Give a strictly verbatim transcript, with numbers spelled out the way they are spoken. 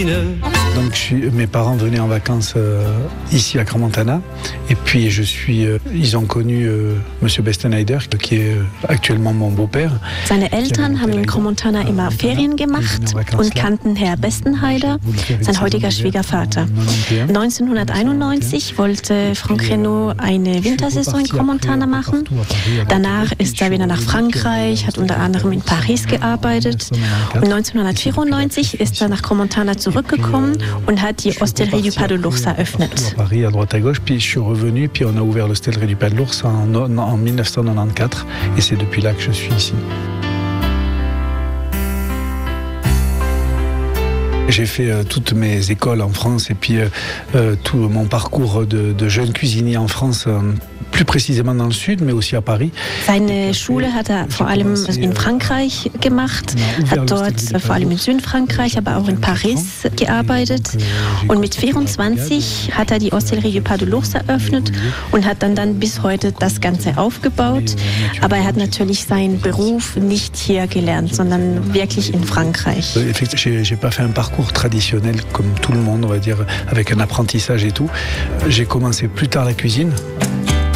cuisine. Donc je suis, mes parents venaient en vacances euh, ici à Crans-Montana et puis je suis, euh, ils ont connu euh, Monsieur Bestenheider, qui est euh, actuellement mon beau-père. Seine Eltern haben in Crans-Montana immer Ferien gemacht und kannten Herr Bestenheider, sein heutiger Schwiegervater. neunzehnhunderteinundneunzig wollte Franck Reynaud eine Wintersaison in Crans-Montana machen. Danach ist er wieder nach Frankreich, hat unter anderem in Paris gearbeitet. Und neunzehnhundertvierundneunzig ist er nach Crans-Montana zurückgekommen und hat die Hostellerie du Pas de l'Ours eröffnet. Paris à droite à gauche, puis je suis revenu, puis on a ouvert l'Hostellerie du Pas de l'Ours en, en mille neuf cent quatre-vingt-quatorze et c'est depuis là que je suis ici. J'ai fait euh, toutes mes écoles en France et puis euh, euh, tout mon parcours de, de jeune cuisinier en France, euh, plus précisément dans le Sud, mais aussi à Paris. Seine Schule hat er vor allem in Frankreich gemacht, hat dort vor allem in Südfrankreich, aber auch in Paris gearbeitet. Und mit vierundzwanzig hat er die Hostellerie du Pas de l'Ours eröffnet und hat dann, dann bis heute das Ganze aufgebaut. Aber er hat natürlich seinen Beruf nicht hier gelernt, sondern wirklich in Frankreich. J'ai pas fait un parcours traditionnel comme tout le monde, on va dire, avec un apprentissage et tout. J'ai commencé plus tard la cuisine.